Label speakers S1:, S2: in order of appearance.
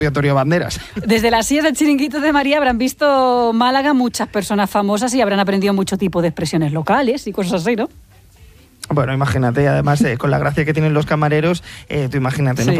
S1: Antonio Banderas.
S2: Desde las sillas del Chiringuito de María habrán visto Málaga muchas personas famosas y habrán aprendido mucho tipo de expresiones locales y cosas así, ¿no?
S1: Bueno, imagínate, además, con la gracia que tienen los camareros, tú imagínate, ¿no?
S2: Sí.